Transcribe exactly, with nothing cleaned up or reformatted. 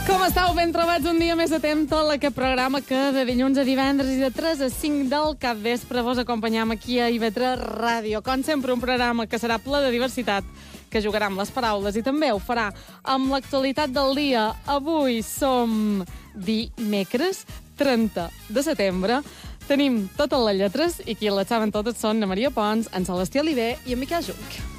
Com estàu? Ben trobats un dia més a temps, tot aquest programa que de dilluns a divendres i de tres a cinc del capvespre vos acompanyam aquí a I V tres Ràdio. Com sempre, un programa que serà ple de diversitat, que jugarà amb les paraules i també ho farà amb l'actualitat del dia. Avui som dimecres, trenta de setembre. Tenim totes les lletres i qui les saben totes són na Maria Pons, en Celestí Oliver i en Miquel Junc.